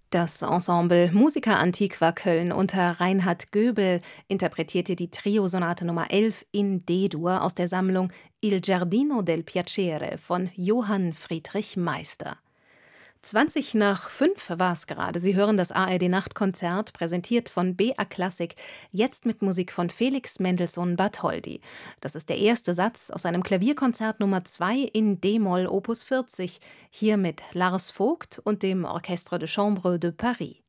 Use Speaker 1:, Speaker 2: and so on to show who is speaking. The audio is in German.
Speaker 1: Das Ensemble Musica Antiqua Köln unter Reinhard Göbel interpretierte die Triosonate Nummer 11 in D-Dur aus der Sammlung Il Giardino del Piacere von Johann Friedrich Meister. 20 nach 5 war es gerade. Sie hören das ARD-Nachtkonzert, präsentiert von BA Klassik, jetzt mit Musik von Felix Mendelssohn Bartholdy. Das ist der erste Satz aus seinem Klavierkonzert Nummer 2 in D-Moll Opus 40, hier mit Lars Vogt und dem Orchestre de Chambre de Paris.